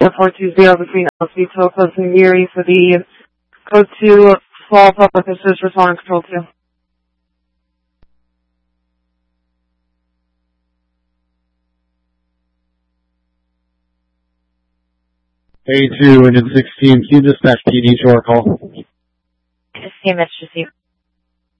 420 between LC Topaz and Erie for the code 2 small public assist responding control 2. A2 engine 16, can you dispatch PD to our call? CMS receive.